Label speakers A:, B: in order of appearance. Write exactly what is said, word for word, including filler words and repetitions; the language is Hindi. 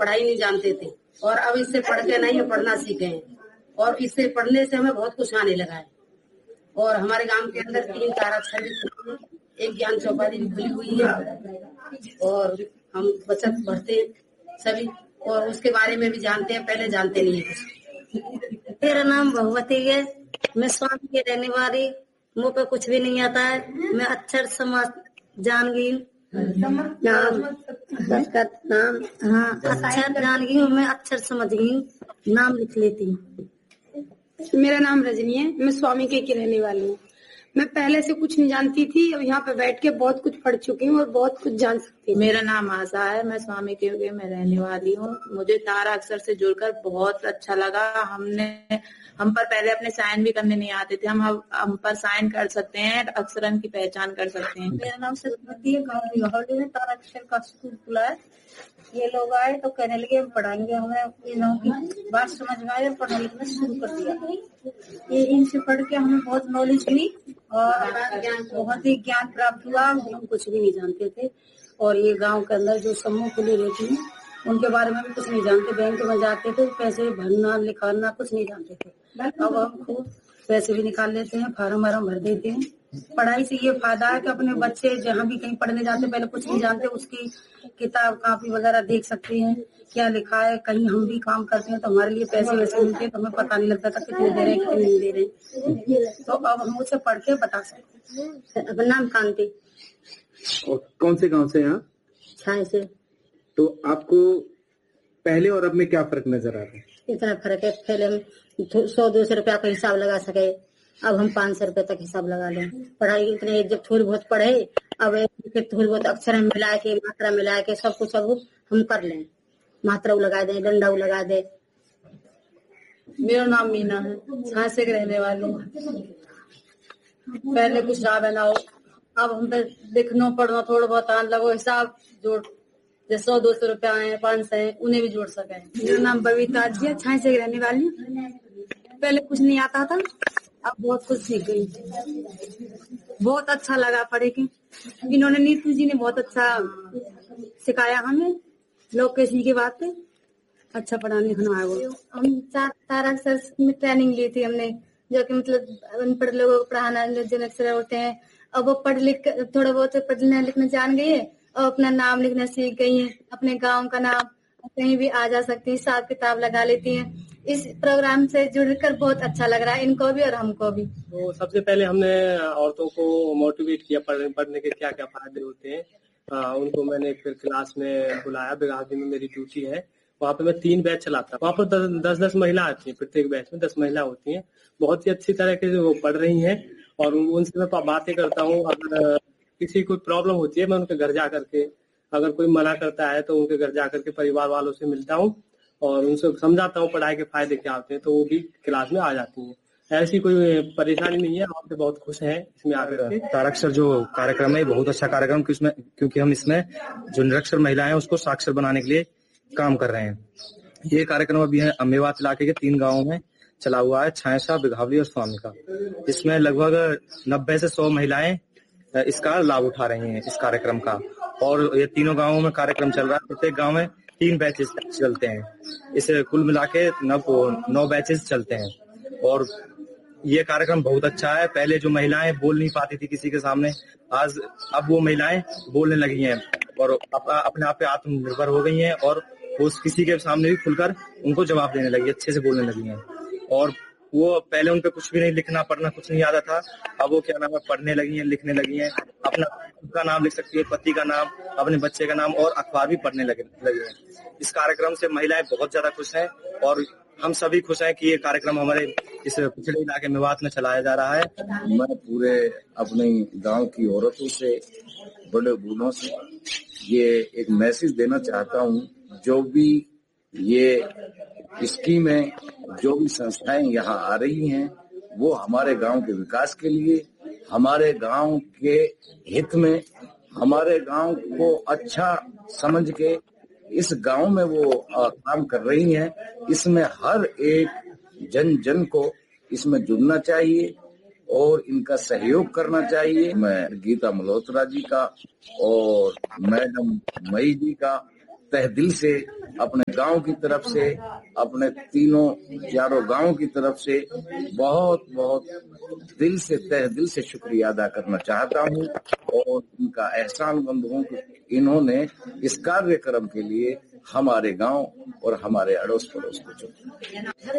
A: पढ़ाई नहीं जानते थे और अब इससे पढ़ के नहीं पढ़ना सीखे हैं और इससे पढ़ने से हमें बहुत कुछ आने लगा है। और हमारे गांव के अंदर तीन ताराक्षर भी, एक ज्ञान चौपाली भी खुली हुई है और हम बचत भरते हैं सभी और उसके बारे में भी जानते हैं, पहले जानते नहीं है।
B: मेरा नाम भगवती है, मैं स्वामी की रहने वाली, मुँह पे कुछ भी नहीं आता है, मैं अक्षर समाज जान गई नाम नाम हाँ अक्षर जान गई हूँ, मैं अक्षर समझ गई हूँ, नाम लिख लेती हूँ।
C: मेरा नाम रजनी है, मैं स्वामी के की रहने वाली हूँ। मैं पहले से कुछ नहीं जानती थी, अब यहाँ पे बैठ के बहुत कुछ पढ़ चुकी हूँ और बहुत कुछ जान सकती हूँ।
D: मेरा नाम आशा है, मैं स्वामी के के में रहने वाली हूँ। मुझे तारा अक्षर से जुड़कर बहुत अच्छा लगा। हमने हम पर पहले अपने साइन भी करने नहीं आते थे, हम हम पर साइन कर सकते हैं, अक्षरन की पहचान कर सकते हैं।
B: मेरा नाम सरस्वती है, गाँव बिघौली में तारा अक्षर का स्कूल खुला है। ये लोग आए तो कहने लगे हम पढ़ाएंगे, हमें इन्हों की बात समझ में आई और पढ़ने लिखना शुरू कर दिया। ये इनसे पढ़ के हमें बहुत नॉलेज हुई और बहुत ही ज्ञान प्राप्त हुआ। हम कुछ भी नहीं जानते थे और ये गांव के अंदर जो समूह खुली रहती है उनके बारे में भी कुछ नहीं जानते। बैंक में जाते थे, पैसे भरना निकालना कुछ नहीं जानते थे। अब हम खूब पैसे भी निकाल लेते हैं, फार्म वार्म भर देते हैं। पढ़ाई से ये फायदा है कि अपने बच्चे जहाँ भी कहीं पढ़ने जाते पहले कुछ नहीं जानते, उसकी किताब कापी वगैरह देख सकते हैं क्या लिखा है। कहीं हम भी काम करते हैं तो हमारे लिए पैसे वैसे मिलते हैं तो हमें पता नहीं लगता था कितने दे रहे हैं कितने नहीं दे रहे, तो अब हम उसे पढ़ के बता सकते हैं। अब नाम कांति।
E: और कौन से गांव से यहाँ?
B: छाए से।
E: तो आपको पहले और अब में क्या फर्क नजर आ रहा है?
B: इतना फर्क है, पहले हम सौ दो सौ रुपया का हिसाब लगा सके, अब हम पाँच सौ रुपए तक हिसाब लगा लें। पढ़ाई इतने जब थोड़ी बहुत पढ़े, अब थोड़ी बहुत अक्षर मिला के मात्रा मिला के सब कुछ अब हम कर लें, मात्रा लगा दे, डंडा लगा दे।
D: मेरा नाम मीना है, झांसे के रहने वाली। पहले कुछ रहा ना हो, अब हम पे लिखना पढ़ना थोड़ा बहुत आने लगो, हिसाब जोड़ जैसे सौ दो सौ रुपया आए पाँच सौ उन्हें भी जोड़ सके।
C: मेरा नाम बबीता जी है, झांसे की रहने वाली। पहले कुछ नहीं आता था, अब बहुत कुछ सीख गई। बहुत अच्छा लगा पढ़े के, इन्होंने नीतू जी ने बहुत अच्छा सिखाया हमें। लोग कैसी की बात है, अच्छा पढ़ाने लिखना है। वो
B: हम चार तारा अक्षर में ट्रेनिंग ली थी हमने, जो कि मतलब अनपढ़ लोगों को पढ़ाना जो अक्षर होते हैं। अब वो पढ़ लिख थोड़ा बहुत पढ़ने लिखना जान गई है और अपना नाम लिखना सीख गई है, अपने गाँव का नाम कहीं भी आ जा सकती है, हिसाब किताब लगा लेती हैं। इस प्रोग्राम से जुड़कर बहुत अच्छा लग रहा है इनको भी और हमको भी।
F: तो सबसे पहले हमने औरतों को मोटिवेट किया पढ़ने पढ़ने के क्या क्या फायदे होते हैं। आ, उनको मैंने फिर क्लास में बुलाया, बिगावती में मेरी ड्यूटी है, वहाँ पे मैं तीन बैच चलाता हूँ। वहाँ पर दस, दस दस महिला आती हैं, प्रत्येक बैच में दस महिला होती हैं। बहुत ही अच्छी तरह के वो पढ़ रही हैं और उनसे मैं बातें करता हूँ। अगर किसी कोई प्रॉब्लम होती है मैं उनके घर जा करके, अगर कोई मना करता है तो उनके घर जा करके परिवार वालों से मिलता हूँ और उनसे समझाता हूँ पढ़ाई के फायदे क्या होते हैं, तो वो भी क्लास में आ जाती हैं। ऐसी कोई परेशानी नहीं है, आप बहुत खुश हैं इसमें आकर के।
G: ताराक्षर जो कार्यक्रम है बहुत अच्छा कार्यक्रम, क्योंकि हम इसमें जो निरक्षर महिलाएं हैं उसको साक्षर बनाने के लिए काम कर रहे हैं। ये कार्यक्रम अभी है मेवात इलाके के तीन गाँवों में चला हुआ है, छायसा, बिघावली और स्वामी का। इसमें लगभग नब्बे से सौ महिलाएं इसका लाभ उठा रही हैं इस कार्यक्रम का। और ये तीनों गाँवों में कार्यक्रम चल रहा है, प्रत्येक गाँव में तीन बैचेस चलते हैं। इसे कुल मिला के नौ नौ बैचेस चलते हैं और ये कार्यक्रम बहुत अच्छा है। पहले जो महिलाएं बोल नहीं पाती थी किसी के सामने, आज अब वो महिलाएं बोलने लगी हैं और अपने आप पे आत्मनिर्भर हो गई हैं और वो किसी के सामने भी खुलकर उनको जवाब देने लगी, अच्छे से बोलने लगी हैं। और वो पहले उन पे कुछ भी नहीं लिखना पढ़ना कुछ नहीं आता था, अब वो क्या नाम है पढ़ने लगी हैं, लिखने लगी हैं, अपना खुद का नाम लिख सकती है, पति का नाम, अपने बच्चे का नाम और अखबार भी पढ़ने लगे लगे हैं। इस कार्यक्रम से महिलाएं बहुत ज्यादा खुश हैं और हम सभी खुश हैं कि ये कार्यक्रम हमारे इस पिछड़े इलाके मेवात में चलाया जा रहा है।
H: मैं पूरे अपने गांव की औरतों से, बड़े बूढ़ों से ये एक मैसेज देना चाहता हूँ, जो भी ये स्कीमें, जो भी संस्थाएं यहाँ आ रही हैं, वो हमारे गांव के विकास के लिए, हमारे गांव के हित में, हमारे गांव को अच्छा समझ के इस गांव में वो आ, काम कर रही हैं। इसमें हर एक जन जन को इसमें जुड़ना चाहिए और इनका सहयोग करना चाहिए। मैं गीता मल्होत्रा जी का और मैडम मई जी का तहे दिल से अपने गांव की तरफ से, अपने तीनों चारों गांव की तरफ से बहुत बहुत दिल से तहे दिल से शुक्रिया अदा करना चाहता हूं और उनका एहसानमंद हूं कि इन्होंने इस कार्यक्रम के लिए हमारे गांव और हमारे अड़ोस पड़ोस को चुना।